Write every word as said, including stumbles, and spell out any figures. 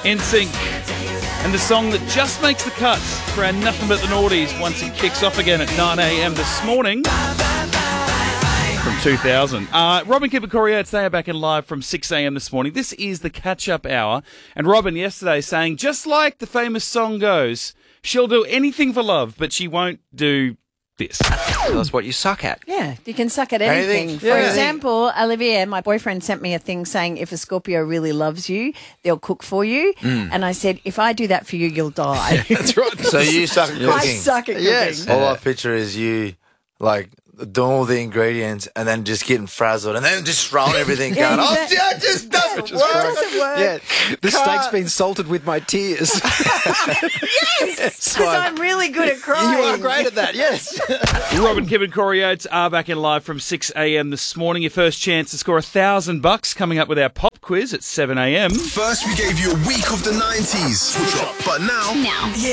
N Sync. And the song that just makes the cuts for our Nothing But the Naughties once it kicks off again at nine a.m. this morning from two thousand. Uh, Robin Kipp and Corey Oates, they are back in live from six a.m. this morning. This is the catch-up hour. And Robin yesterday saying, just like the famous song goes, she'll do anything for love, but she won't do this. Tell us what you suck at. Yeah, you can suck at anything. Anything. For Yeah. example, Olivier, my boyfriend, sent me a thing saying if a Scorpio really loves you, they'll cook for you. Mm. And I said, if I do that for you, you'll die. That's right. So you suck at cooking. I suck at cooking. Yes. All I picture is you, like, doing all the ingredients and then just getting frazzled and then just throwing everything Yeah, going, oh, that- yeah, it just doesn't It work. doesn't work. Yeah, the steak's been salted with my tears. Yes, because I'm really good at crying. You are great at that, yes. Robin Kipp and Corey Oates are back in live from six a.m. this morning. Your first chance to score a thousand bucks coming up with our pop quiz at seven a.m. First, we gave you a week of the nineties. But now, Now.